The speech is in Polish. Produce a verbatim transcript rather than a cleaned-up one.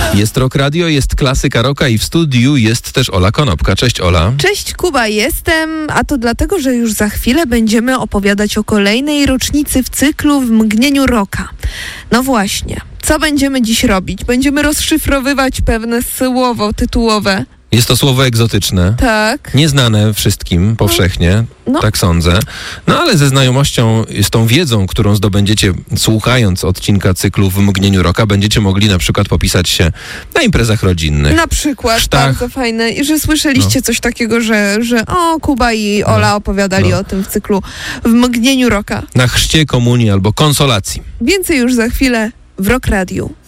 Jest Rock Radio, jest klasyka rocka i w studiu jest też Ola Konopka. Cześć, Ola. Cześć, Kuba, jestem, a to dlatego, że już za chwilę będziemy opowiadać o kolejnej rocznicy w cyklu W mgnieniu rocka. No właśnie, co będziemy dziś robić? Będziemy rozszyfrowywać pewne słowo tytułowe. Jest to słowo egzotyczne. Tak. Nieznane wszystkim powszechnie, No. tak sądzę. No ale ze znajomością, z tą wiedzą, którą zdobędziecie słuchając odcinka cyklu W mgnieniu rocka, będziecie mogli na przykład popisać się na imprezach rodzinnych. Na przykład, Sztach. bardzo fajne. I że słyszeliście No. coś takiego, że, że o, Kuba i Ola No. opowiadali No. o tym w cyklu W mgnieniu rocka. Na chrzcie, komunii albo konsolacji. Więcej już za chwilę w Rock Radiu.